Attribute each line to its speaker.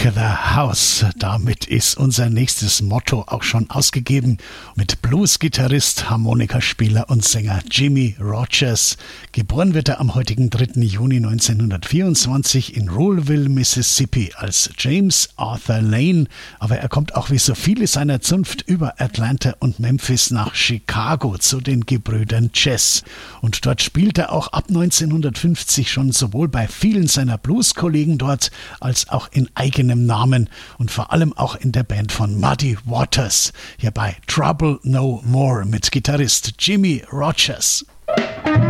Speaker 1: the House. Damit ist unser nächstes Motto auch schon ausgegeben. Mit Blues-Gitarrist, Harmonikaspieler und Sänger Jimmie Rodgers. Geboren wird er am heutigen 3. Juni 1924 in Ruleville, Mississippi als James Arthur Lane. Aber er kommt auch wie so viele seiner Zunft über Atlanta und Memphis nach Chicago zu den Gebrüdern Chess. Und dort spielt er auch ab 1950 schon sowohl bei vielen seiner Blues-Kollegen dort als auch in eigenem Namen und vor allem auch in der Band von Muddy Waters. Hier bei Trouble No More mit Gitarrist Jimmie Rodgers.